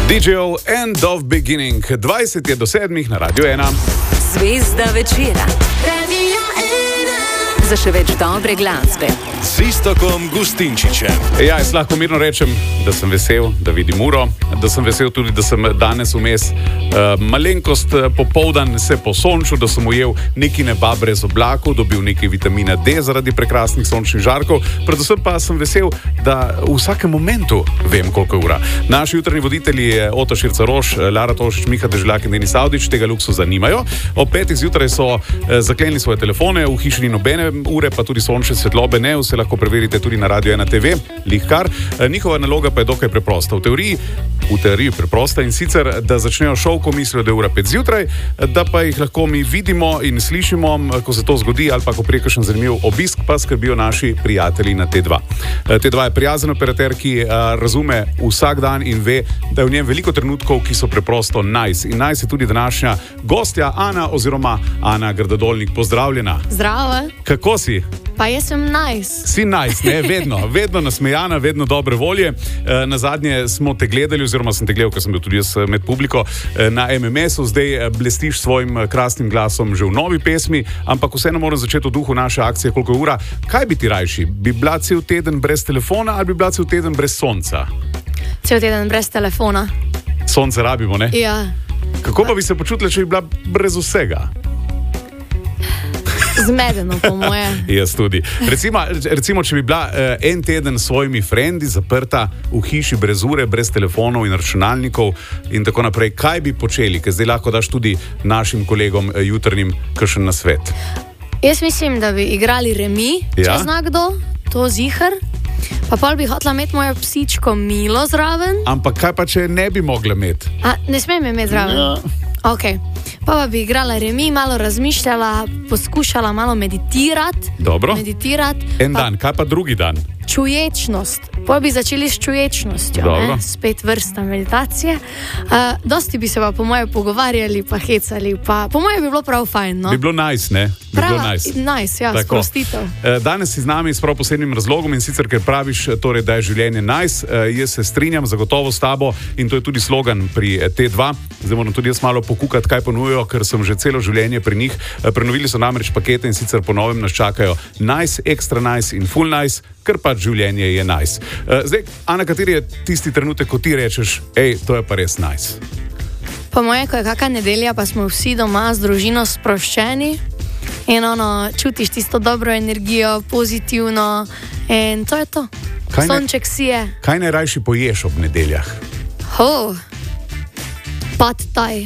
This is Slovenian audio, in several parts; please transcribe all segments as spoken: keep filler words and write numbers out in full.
D J-ov End of Beginning, dvajset je do sedmih na Radio ena. Zvezda večera. Radio ena. Za še več dobre glasbe. S Iztokom Gustinčičem. Ja, jaz lahko mirno rečem, da sem vesel, da vidim uro, da sem vesel tudi, da sem danes vmes uh, malenkost popoldan se posončil, da sem ujel neki neba brez oblakov, dobil neki vitamina D zaradi prekrasnih sončnih žarkov, predvsem pa sem vesel, da v vsakem momentu vem, koliko je ura. Naši jutrni voditelji Oto Širca-Roš, Lara Tošič, Miha Deželjak in Denis Avdić tega luksuza nimajo. Ob petih zjutraj so uh, zaklenili svoje telefone, v hiši ni nobene ure, pa tudi sončne svetlobe ne, vse lahko preverite tudi na Radio ena T V, lihkar. Njihova naloga pa je dokaj preprosta. V teoriji, v teoriji preprosta in sicer, da začnejo šov, ko mislijo, da je ura pet zjutraj, da pa jih lahko mi vidimo in slišimo, ko se to zgodi, ali pa ko prije kakšen zanimiv obisk, pa skrbijo naši prijatelji na T dva. T dva je prijazen operater, ki razume vsak dan in ve, da je v njem veliko trenutkov, ki so preprosto nice. In nice je tudi današnja gostja Ana oziroma Ana Grdodolnik. Pozdravljena. Zdravo. Kako si? Pa jaz sem nice. Si nice, ne? Vedno, vedno nasmejana, vedno dobre volje. E, na zadnje smo te gledali, oziroma sem te gledal, ker sem bil tudi jaz med publiko, e, na M M S-u, zdaj blestiš svojim krasnim glasom že v novi pesmi, ampak vseeno moram začeti v duhu naše akcije, koliko je ura. Kaj bi ti rajši? Bi bila cel teden brez telefona ali bi bila cel teden brez sonca? Cel teden brez telefona. Sonce rabimo, ne? Ja. Kako pa bi se počutila, če bi bila brez vsega? Zmedeno, po moje. Jaz tudi. Recimo, recimo če bi bila uh, en teden s svojimi frendi zaprta v hiši brez ure, brez telefonov in računalnikov in tako naprej, kaj bi počeli? Ker zdaj lahko daš tudi našim kolegom uh, jutrnim kakšen nasvet. Jaz mislim, da bi igrali remi, Ja? če zna kdo, to zihar. Pa pol bi hotela imeti mojo psičko Milo zraven. Ampak kaj pa, če ne bi mogla imeti? A, ne smem je imeti zraven? Ja. Ok. Pa, pa bi igrala remi, malo razmišljala, poskušala malo meditirati. Dobro. Meditirati. En pa dan, kaj pa drugi dan? Čuječnost. Pa bi začeli s čuječnostjo, Dobro. ne? Spet vrsta meditacije. Uh, dosti bi se pa po moje pogovarjali, pa hecali, pa po moje bi bilo prav fajn, no? Bi bilo nice, ne? Bi Prav, bilo nice. nice, ja, Tako. sprostitev. Eh, Danes si z nami s prav posebnim razlogom in sicer, ker praviš, torej, da je življenje nice. Eh, Jaz se strinjam zagotovo s tabo in to je tudi slogan pri eh, T dva. Zdaj moram tudi jaz malo pokukati, kaj ponujajo, ker sem že celo življenje pri njih. Eh, Prenovili so namreč pakete in sicer po novem nas čakajo nice, extra nice in full nice, ker pač življenje je nice. Eh, Zdaj, Ana, kateri je tisti trenutek, ko ti rečeš, hej, to je pa res nice? Po moje, ko je kakšna nedelja, pa smo vsi doma z družino sproščeni in ono, čutiš tisto dobro energijo, pozitivno in to je to. Kaj ne- Sonček si je. Kaj najrajši poješ ob nedeljah? Ho, pad taj.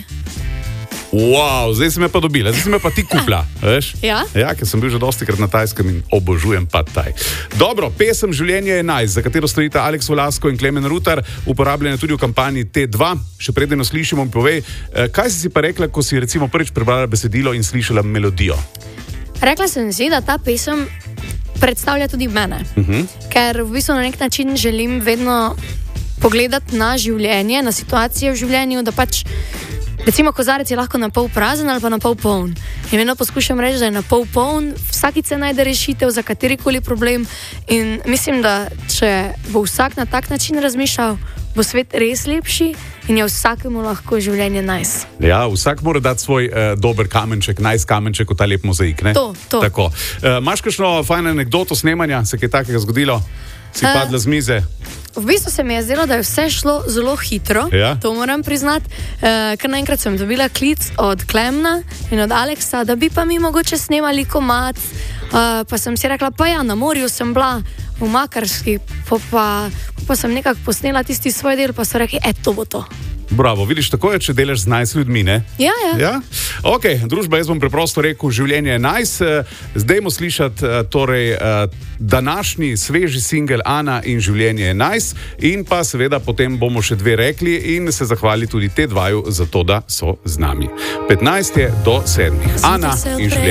Wow, zdaj si me pa dobila, zdaj si me pa ti kupla, veš? Ja? Ja, ker sem bil že dostikrat na Tajskem in obožujem pad taj. Dobro, pesem Življenje je nice, za katero stojita Aleks Volasko in Klemen Rutar, uporabljena tudi v kampanji T dva. Še preden jo slišimo, mi povej, eh, kaj si si pa rekla, ko si recimo prvič prebrala besedilo in slišala melodijo? Rekla sem si, da ta pesem predstavlja tudi mene, Uh-huh. ker v bistvu na nek način želim vedno pogledati na življenje, na situacije v življenju, da pač recimo kozarec je lahko na pol prazen ali pa na pol poln. In vedno poskušam reči, da je na pol poln, vsakice najde rešitev za katerikoli problem in mislim, da če bo vsak na tak način razmišljal, bo svet res lepši in je vsakemu lahko življenje nice. Ja, vsak mora dati svoj uh, dober kamenček, nice kamenček v ta lep mozaik, ne? To, to. Tako. Uh, Imaš kakšno fajno anekdoto snemanja, se kaj takega zgodilo? Si Eh, padla z mize? V bistvu se mi je zdelo, da je vse šlo zelo hitro, Ja. to moram priznati, uh, ker naenkrat sem dobila klic od Klemna in od Aleksa, da bi pa mi mogoče snemali komad, uh, pa sem si rekla, pa ja, na morju sem bila v Makarski, pa, pa, pa sem nekako posnela tisti svoj del, pa so rekli, e, to bo to. Bravo, vidiš, tako je, če delaš z nice ljudmi, ne? Ja, ja. Ja? Ok, družba, jaz bom preprosto rekel, življenje je nice. Zdaj bomo slišati torej, današnji sveži singel Ana in življenje je nice in pa seveda potem bomo še dve rekli in se zahvalili tudi T dva za to, da so z nami. petnajst je do sedmih. Ana in življenje.